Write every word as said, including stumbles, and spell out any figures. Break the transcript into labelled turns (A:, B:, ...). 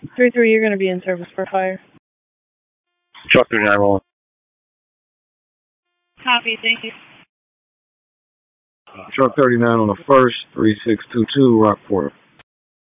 A: three three, you're going to be in service for fire.
B: Truck thirty-nine rolling.
A: Copy, thank you.
C: Truck thirty-nine on the first, three six two two, Rockport.